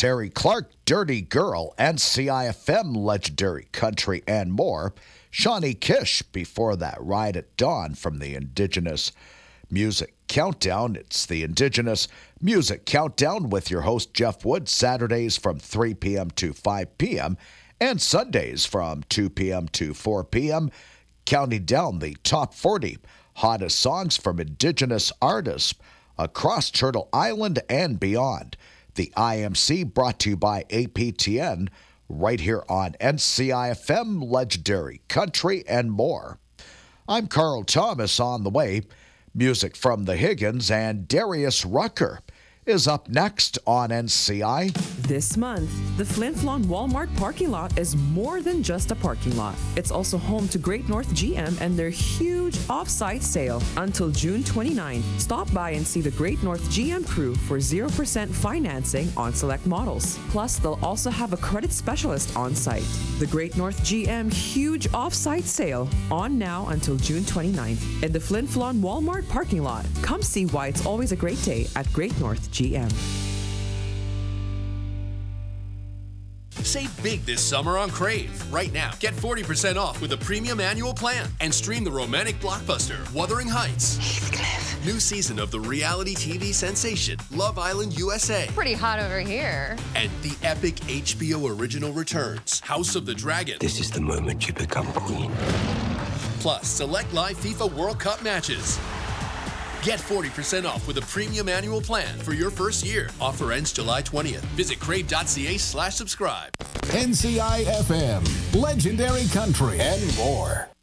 Terry Clark, Dirty Girl, NCIFM, Legendary Country, and more. Shawnee Kish before that, Ride at Dawn from the Indigenous Music Countdown. It's the Indigenous Music Countdown with your host, Jeff Wood, Saturdays from 3 p.m. to 5 p.m. and Sundays from 2 p.m. to 4 p.m., counting down the top 40 hottest songs from Indigenous artists across Turtle Island and beyond. The IMC brought to you by APTN right here on NCIFM, Legendary Country, and more. I'm Carl Thomas. On the way, music from the Higgins, and Darius Rucker is up next on NCI. This month, the Flin Flon Walmart parking lot is more than just a parking lot. It's also home to Great North GM and their huge off-site sale until June 29. Stop by and see the Great North GM crew for 0% financing on select models. Plus, they'll also have a credit specialist on site. The Great North GM huge off-site sale on now until June 29th in the Flin Flon Walmart parking lot. Come see why it's always a great day at Great North GM. Save big this summer on Crave. Right now, get 40% off with a premium annual plan and stream the romantic blockbuster Wuthering Heights. Heathcliff. New season of the reality TV sensation Love Island USA. Pretty hot over here. And the epic HBO original returns House of the Dragon. This is the moment you become queen. Plus, select live FIFA World Cup matches. Get 40% off with a premium annual plan for your first year. Offer ends July 20th. Visit crave.ca/subscribe. NCIFM, Legendary Country, and more.